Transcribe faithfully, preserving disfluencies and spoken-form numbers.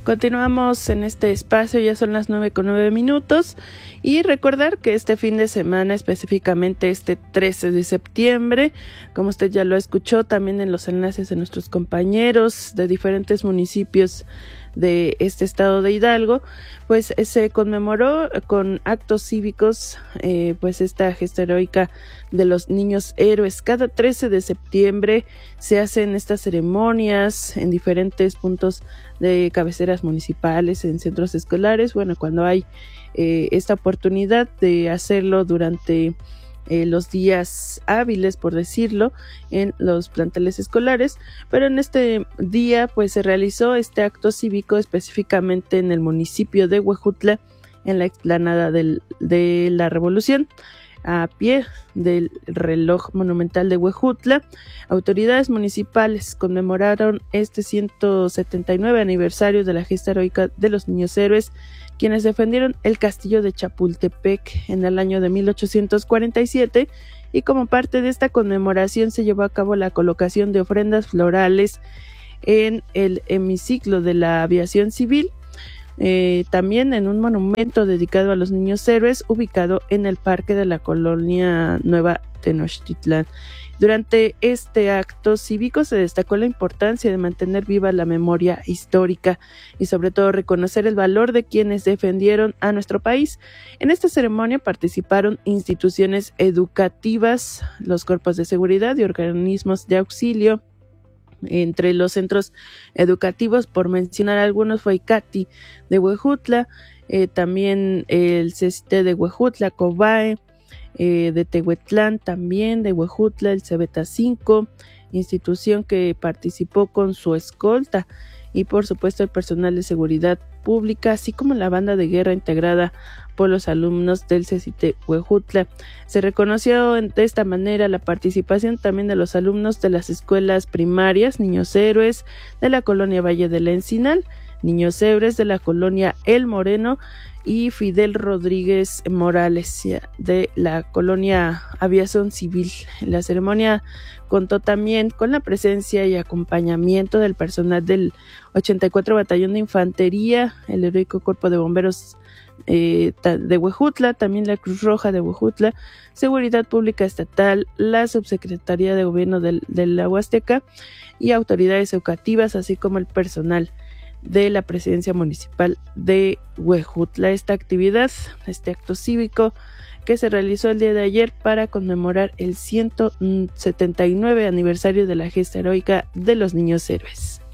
Continuamos en este espacio, ya son las nueve con nueve minutos, y recordar que este fin de semana, específicamente este trece de septiembre, como usted ya lo escuchó también en los enlaces de nuestros compañeros de diferentes municipios de este estado de Hidalgo, pues se conmemoró con actos cívicos eh, pues esta gesta heroica de los niños héroes. Cada trece de septiembre se hacen estas ceremonias en diferentes puntos de cabeceras municipales, en centros escolares. Bueno, cuando hay eh, esta oportunidad de hacerlo durante Eh, los días hábiles, por decirlo, en los planteles escolares, pero en este día pues se realizó este acto cívico específicamente en el municipio de Huejutla, en la explanada del, de la Revolución, a pie del reloj monumental de Huejutla. Autoridades municipales conmemoraron este ciento setenta y nueve aniversario de la gesta heroica de los niños héroes, quienes defendieron el castillo de Chapultepec en el año de mil ochocientos cuarenta y siete, y como parte de esta conmemoración se llevó a cabo la colocación de ofrendas florales en el hemiciclo de la aviación civil, eh, también en un monumento dedicado a los niños héroes ubicado en el parque de la colonia Nueva Tenochtitlán. Durante este acto cívico se destacó la importancia de mantener viva la memoria histórica y sobre todo reconocer el valor de quienes defendieron a nuestro país. En esta ceremonia participaron instituciones educativas, los cuerpos de seguridad y organismos de auxilio. Entre los centros educativos, por mencionar algunos, fue ICATI de Huejutla, eh, también el CECITE de Huejutla, COBAE, Eh, de Tehuetlán, también de Huejutla, el Cebeta cinco, institución que participó con su escolta, y por supuesto el personal de seguridad pública, así como la banda de guerra integrada por los alumnos del CECITE Huejutla. Se reconoció de esta manera la participación también de los alumnos de las escuelas primarias, niños héroes de la colonia Valle de la Encinal, niños héroes de la colonia El Moreno, y Fidel Rodríguez Morales de la colonia Aviación Civil. La ceremonia contó también con la presencia y acompañamiento del personal del ochenta y cuatro Batallón de Infantería, el heroico Cuerpo de Bomberos eh, de Huejutla, también la Cruz Roja de Huejutla, Seguridad Pública Estatal, la Subsecretaría de Gobierno del, de la Huasteca y autoridades educativas, así como el personal de la presidencia municipal de Huejutla. Esta actividad, este acto cívico que se realizó el día de ayer para conmemorar el ciento setenta y nueve aniversario de la gesta heroica de los niños héroes.